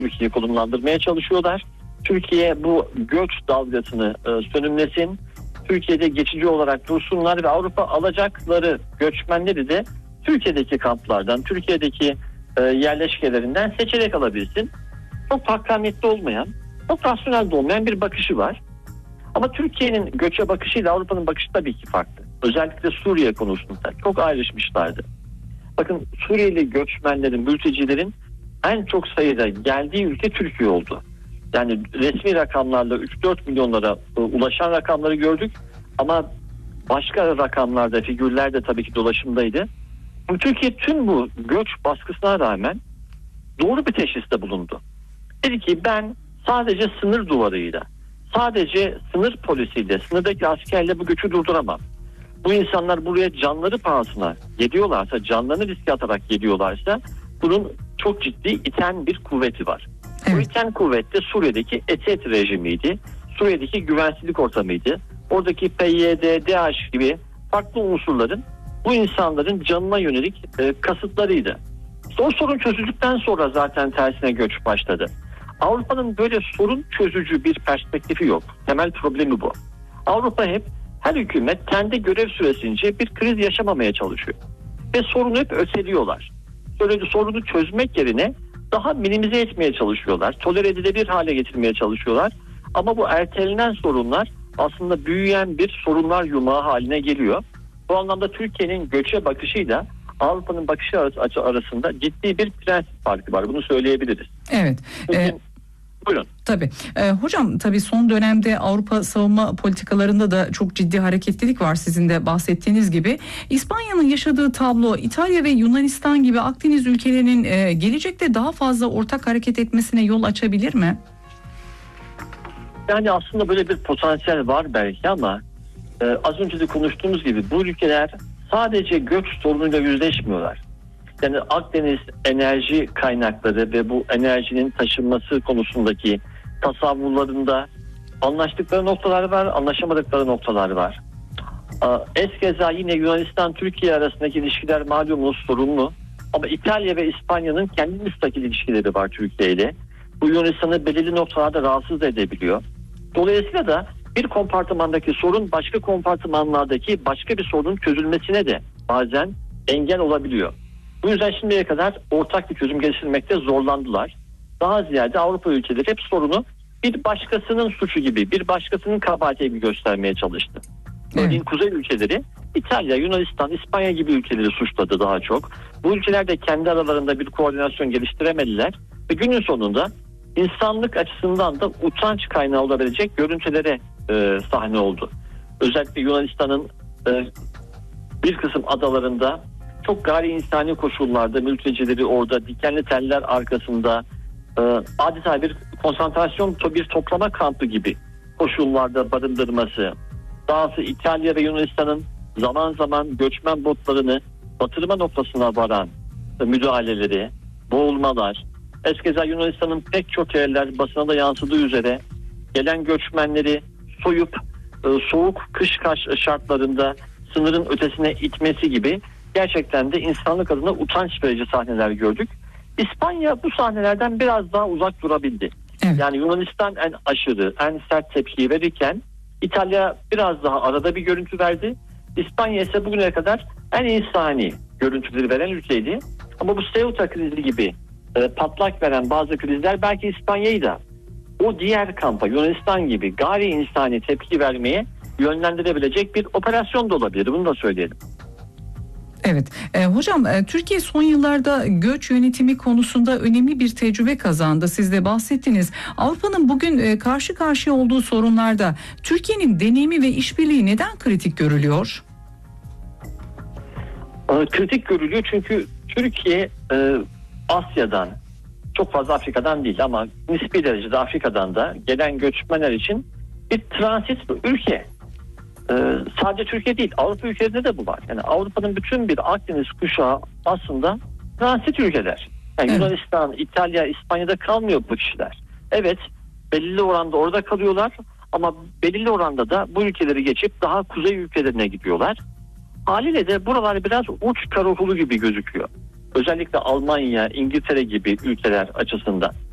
Türkiye'yi konumlandırmaya çalışıyorlar. Türkiye bu göç dalgasını sönümlesin. Türkiye'de geçici olarak dursunlar ve Avrupa alacakları göçmenleri de Türkiye'deki kamplardan, Türkiye'deki yerleşkelerinden seçerek alabilsin. Çok hakkaniyetli olmayan, çok rasyonel de olmayan bir bakışı var. Ama Türkiye'nin göçe bakışıyla Avrupa'nın bakışı tabii ki farklı. Özellikle Suriye konusunda çok ayrışmışlardı. Bakın, Suriyeli göçmenlerin, mültecilerin en çok sayıda geldiği ülke Türkiye oldu. Yani resmi rakamlarla 3-4 milyonlara ulaşan rakamları gördük. Ama başka rakamlarda, figürler de tabii ki dolaşımdaydı. Türkiye tüm bu göç baskısına rağmen doğru bir teşhiste bulundu. Dedi ki ben sadece sınır duvarıyla, sadece sınır polisiyle, sınırdaki askerle bu göçü durduramam. Bu insanlar buraya canları pahasına geliyorlarsa, canlarını riske atarak geliyorlarsa bunun çok ciddi iten bir kuvveti var. Evet. Bu iten kuvvet de Suriye'deki Esed rejimiydi. Suriye'deki güvensizlik ortamıydı. Oradaki PYD, DAEŞ gibi farklı unsurların bu insanların canına yönelik kasıtlarıydı. O sorun çözüldükten sonra zaten tersine göç başladı. Avrupa'nın böyle sorun çözücü bir perspektifi yok. Temel problemi bu. Avrupa hep, her hükümet kendi görev süresince bir kriz yaşamamaya çalışıyor. Ve sorunu hep öteliyorlar. Sorunu çözmek yerine daha minimize etmeye çalışıyorlar. Tolere edilebilir hale getirmeye çalışıyorlar. Ama bu ertelenen sorunlar aslında büyüyen bir sorunlar yumağı haline geliyor. Bu anlamda Türkiye'nin göçe bakışıyla Avrupa'nın bakışı arasında ciddi bir prensip farkı var. Bunu söyleyebiliriz. Evet. Buyurun. Tabii. Hocam, tabii son dönemde Avrupa savunma politikalarında da çok ciddi hareketlilik var, sizin de bahsettiğiniz gibi. İspanya'nın yaşadığı tablo, İtalya ve Yunanistan gibi Akdeniz ülkelerinin gelecekte daha fazla ortak hareket etmesine yol açabilir mi? Yani aslında böyle bir potansiyel var belki ama az önce de konuştuğumuz gibi bu ülkeler sadece göç sorunuyla yüzleşmiyorlar. Yani Akdeniz enerji kaynakları ve bu enerjinin taşınması konusundaki tasavvurlarında anlaştıkları noktalar var, anlaşamadıkları noktalar var. Eskeza yine Yunanistan-Türkiye arasındaki ilişkiler malumunuz sorunlu. Ama İtalya ve İspanya'nın kendi müstakil ilişkileri var Türkiye ile. Bu Yunanistan'ı belirli noktalarda rahatsız edebiliyor. Dolayısıyla da bir kompartımandaki sorun başka kompartımanlardaki başka bir sorunun çözülmesine de bazen engel olabiliyor. Bu yüzden şimdiye kadar ortak bir çözüm geliştirmekte zorlandılar. Daha ziyade Avrupa ülkeleri hep sorunu bir başkasının suçu gibi, bir başkasının kabahati gibi göstermeye çalıştı. Örneğin Kuzey ülkeleri İtalya, Yunanistan, İspanya gibi ülkeleri suçladı daha çok. Bu ülkeler de kendi aralarında bir koordinasyon geliştiremediler ve günün sonunda insanlık açısından da utanç kaynağı olabilecek görüntülere sahne oldu. Özellikle Yunanistan'ın bir kısım adalarında çok gayri insani koşullarda mültecileri orada dikenli teller arkasında adeta bir konsantrasyon, bir toplama kampı gibi koşullarda barındırması, dahası İtalya ve Yunanistan'ın zaman zaman göçmen botlarını batırma noktasına varan müdahaleleri, boğulmalar, eskeza Yunanistan'ın pek çok yerler basına da yansıdığı üzere gelen göçmenleri soyup soğuk kış şartlarında sınırın ötesine itmesi gibi gerçekten de insanlık adına utanç verici sahneler gördük. İspanya bu sahnelerden biraz daha uzak durabildi. Evet. Yani Yunanistan en aşırı, en sert tepkiyi verirken İtalya biraz daha arada bir görüntü verdi. İspanya ise bugüne kadar en insani görüntüleri veren ülkeydi. Ama bu Ceuta krizi gibi patlak veren bazı krizler belki İspanya'yı da o diğer kampa, Yunanistan gibi gayri insani tepki vermeye yönlendirebilecek bir operasyon da olabilir. Bunu da söyleyelim. Evet. Hocam, Türkiye son yıllarda göç yönetimi konusunda önemli bir tecrübe kazandı. Siz de bahsettiniz. Avrupa'nın bugün karşı karşıya olduğu sorunlarda Türkiye'nin deneyimi ve işbirliği neden kritik görülüyor? Kritik görülüyor çünkü Türkiye Asya'dan, çok fazla Afrika'dan değil ama nispi derecede Afrika'dan da gelen göçmenler için bir transit ülke. Sadece Türkiye değil, Avrupa ülkelerinde de bu var. Yani Avrupa'nın bütün bir Akdeniz kuşağı aslında transit ülkeler. Yani evet. Yunanistan, İtalya, İspanya'da kalmıyor bu kişiler. Evet, belirli oranda orada kalıyorlar ama belirli oranda da bu ülkeleri geçip daha kuzey ülkelerine gidiyorlar. Haliyle de buralar biraz uç karaokulu gibi gözüküyor. Özellikle Almanya, İngiltere gibi ülkeler açısından.